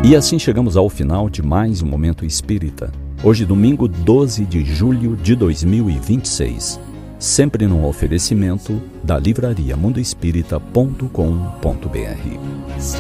E assim chegamos ao final de mais um Momento Espírita. Hoje, domingo 12 de julho de 2026. Sempre num oferecimento da livraria mundoespírita.com.br.